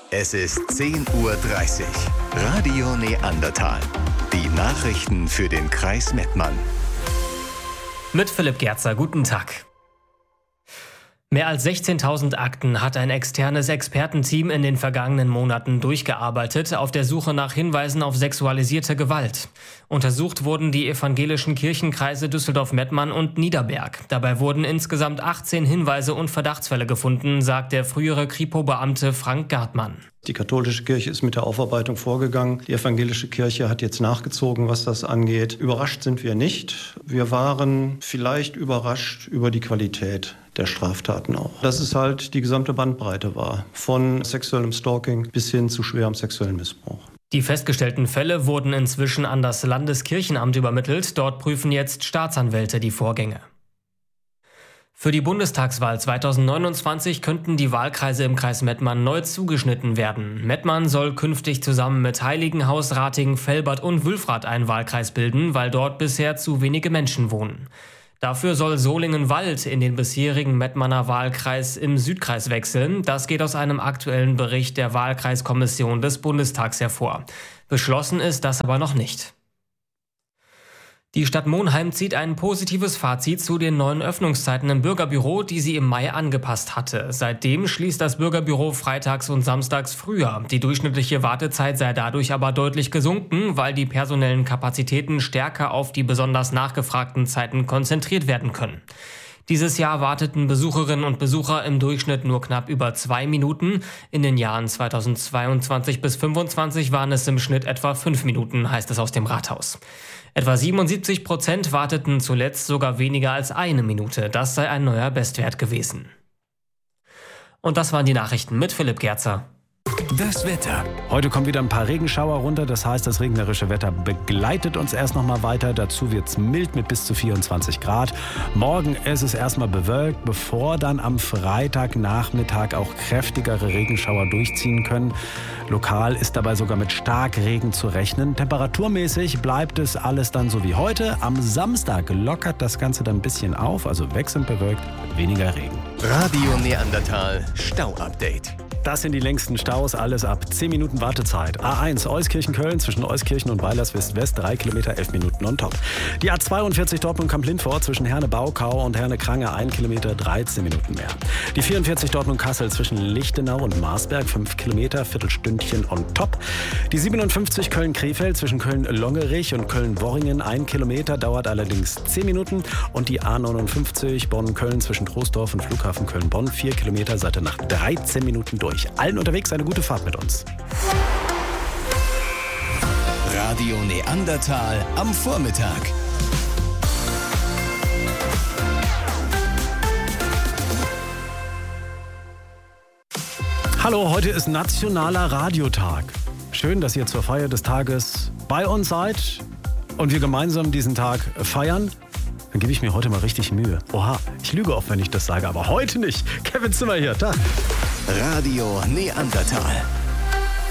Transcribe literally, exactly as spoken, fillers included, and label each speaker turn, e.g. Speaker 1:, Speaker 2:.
Speaker 1: Es ist zehn Uhr dreißig. Radio Neandertal. Die Nachrichten für den Kreis Mettmann.
Speaker 2: Mit Philipp Gerzer, guten Tag. Mehr als sechzehntausend Akten hat ein externes Expertenteam in den vergangenen Monaten durchgearbeitet, auf der Suche nach Hinweisen auf sexualisierte Gewalt. Untersucht wurden die evangelischen Kirchenkreise Düsseldorf-Mettmann und Niederberg. Dabei wurden insgesamt achtzehn Hinweise und Verdachtsfälle gefunden, sagt der frühere Kripo-Beamte Frank Gartmann.
Speaker 3: Die katholische Kirche ist mit der Aufarbeitung vorgegangen. Die evangelische Kirche hat jetzt nachgezogen, was das angeht. Überrascht sind wir nicht. Wir waren vielleicht überrascht über die Qualität der Straftaten auch. Dass es halt die gesamte Bandbreite war, von sexuellem Stalking bis hin zu schwerem sexuellen Missbrauch.
Speaker 2: Die festgestellten Fälle wurden inzwischen an das Landeskirchenamt übermittelt. Dort prüfen jetzt Staatsanwälte die Vorgänge. Für die Bundestagswahl zweitausendneunundzwanzig könnten die Wahlkreise im Kreis Mettmann neu zugeschnitten werden. Mettmann soll künftig zusammen mit Heiligenhaus, Ratingen, Velbert und Wülfrath einen Wahlkreis bilden, weil dort bisher zu wenige Menschen wohnen. Dafür soll Solingen-Wald in den bisherigen Mettmanner Wahlkreis im Südkreis wechseln. Das geht aus einem aktuellen Bericht der Wahlkreiskommission des Bundestags hervor. Beschlossen ist das aber noch nicht. Die Stadt Monheim zieht ein positives Fazit zu den neuen Öffnungszeiten im Bürgerbüro, die sie im Mai angepasst hatte. Seitdem schließt das Bürgerbüro freitags und samstags früher. Die durchschnittliche Wartezeit sei dadurch aber deutlich gesunken, weil die personellen Kapazitäten stärker auf die besonders nachgefragten Zeiten konzentriert werden können. Dieses Jahr warteten Besucherinnen und Besucher im Durchschnitt nur knapp über zwei Minuten. In den Jahren zweitausendzweiundzwanzig bis fünfundzwanzig waren es im Schnitt etwa fünf Minuten, heißt es aus dem Rathaus. Etwa siebenundsiebzig Prozent warteten zuletzt sogar weniger als eine Minute. Das sei ein neuer Bestwert gewesen. Und das waren die Nachrichten mit Philipp Gerzer.
Speaker 1: Das Wetter.
Speaker 4: Heute kommen wieder ein paar Regenschauer runter, das heißt, das regnerische Wetter begleitet uns erst noch mal weiter. Dazu wird es mild mit bis zu vierundzwanzig Grad. Morgen ist es erstmal bewölkt, bevor dann am Freitagnachmittag auch kräftigere Regenschauer durchziehen können. Lokal ist dabei sogar mit Starkregen zu rechnen. Temperaturmäßig bleibt es alles dann so wie heute. Am Samstag lockert das Ganze dann ein bisschen auf, also wechselnd bewölkt, weniger Regen.
Speaker 1: Radio Neandertal Stau-Update.
Speaker 4: Das sind die längsten Staus, alles ab zehn Minuten Wartezeit. A eins Euskirchen-Köln zwischen Euskirchen und Weilerswist-West, drei Kilometer, elf Minuten on top. Die A zweiundvierzig Dortmund-Kamp-Lindfort zwischen Herne-Baukau und Herne-Krange, ein Kilometer, dreizehn Minuten mehr. Die vierundvierzig Dortmund-Kassel zwischen Lichtenau und Marsberg, fünf Kilometer, Viertelstündchen on top. Die siebenundfünfzig Köln-Krefeld zwischen Köln-Longerich und Köln-Worringen, ein Kilometer, dauert allerdings zehn Minuten. Und die A neunundfünfzig Bonn-Köln zwischen Troisdorf und Flughafen Köln-Bonn, vier Kilometer, seid ihr nach dreizehn Minuten durch. Allen unterwegs eine gute Fahrt mit uns.
Speaker 1: Radio Neandertal am Vormittag.
Speaker 4: Hallo, heute ist Nationaler Radiotag. Schön, dass ihr zur Feier des Tages bei uns seid und wir gemeinsam diesen Tag feiern. Dann gebe ich mir heute mal richtig Mühe. Oha, ich lüge oft, wenn ich das sage, aber heute nicht. Kevin Zimmer hier, Tag.
Speaker 1: Radio Neandertal.